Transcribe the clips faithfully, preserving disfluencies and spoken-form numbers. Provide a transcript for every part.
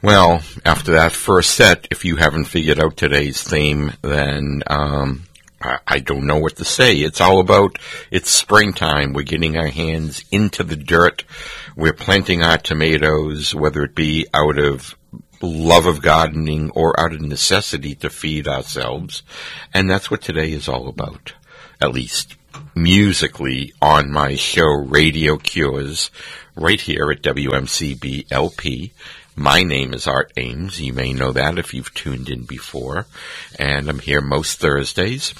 Well, after that first set, if you haven't figured out today's theme, then um, I, I don't know what to say. It's all about, it's springtime. We're getting our hands into the dirt. We're planting our tomatoes, whether it be out of love of gardening or out of necessity to feed ourselves. And that's what today is all about, at least musically on my show, Radio Cures, right here at W M C B L P. My name is Art Ames. You may know that if you've tuned in before. And I'm here most Thursdays.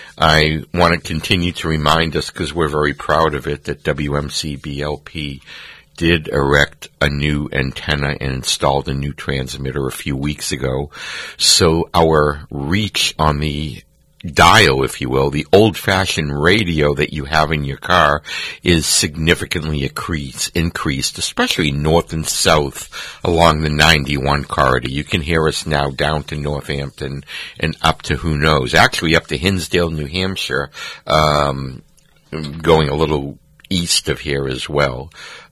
I want to continue to remind us, because we're very proud of it, that W M C B L P did erect a new antenna and installed a new transmitter a few weeks ago. So our reach on the dial, if you will, the old-fashioned radio that you have in your car, is significantly increase, increased, especially north and south along the ninety-one corridor. You can hear us now down to Northampton and up to who knows, actually up to Hinsdale, New Hampshire, um, going a little east of here as well.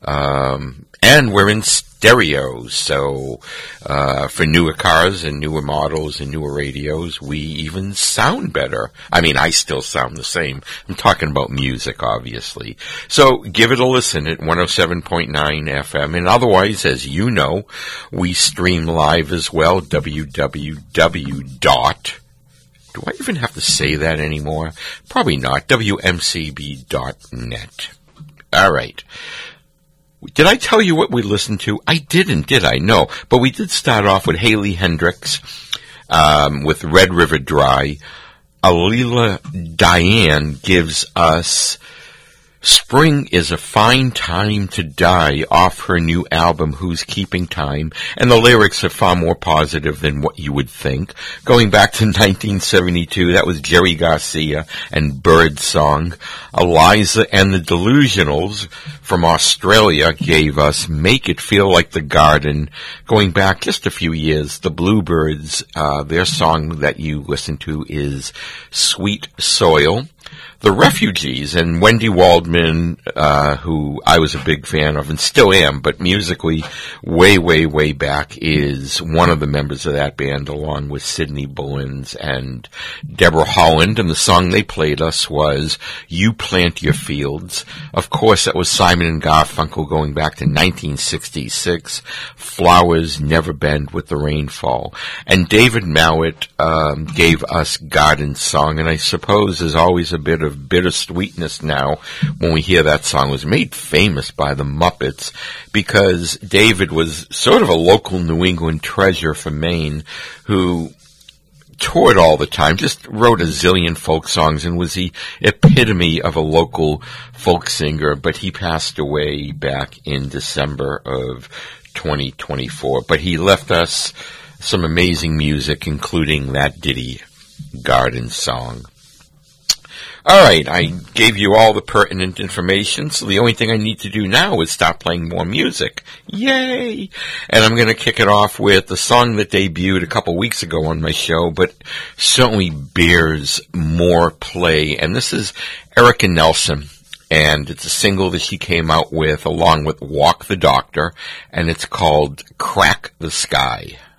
Um, and we're in stereo, so uh, for newer cars and newer models and newer radios, we even sound better. I mean, I still sound the same. I'm talking about music, obviously. So give it a listen at one oh seven point nine F M. And otherwise, as you know, we stream live as well, w w w dot Do I even have to say that anymore? Probably not. w m c b dot net. All right. Did I tell you what we listened to? I didn't, did I? No. But we did start off with Haley Hendricks um, with Red River Dry. Alila Diane gives us Spring is a Fine Time to Die off her new album, Who's Keeping Time, and the lyrics are far more positive than what you would think. Going back to nineteen seventy-two, that was Jerry Garcia and Birdsong. Eliza and the Delusionals from Australia gave us Make It Feel Like the Garden. Going back just a few years, the Bluebirds, uh, their song that you listen to is Sweet Soil. The Refugees and Wendy Waldman, uh, who I was a big fan of and still am, but musically way, way, way back, is one of the members of that band, along with Sidney Bullens and Deborah Holland. And the song they played us was You Plant Your Fields. Of course, that was Simon and Garfunkel going back to nineteen sixty-six. Flowers Never Bend with the Rainfall. And David Mallett um, gave us Garden Song, and I suppose there's always a bit of bittersweetness now when we hear that song. It was made famous by the Muppets because David was sort of a local New England treasure from Maine who toured all the time, just wrote a zillion folk songs and was the epitome of a local folk singer, but he passed away back in December of twenty twenty-four. But he left us some amazing music, including that ditty, Garden Song. All right, I gave you all the pertinent information, so the only thing I need to do now is stop playing more music. Yay! And I'm going to kick it off with a song that debuted a couple weeks ago on my show, but certainly bears more play. And this is Erica Nelson, and it's a single that she came out with along with Walk the Doctor, and it's called Crack the Sky.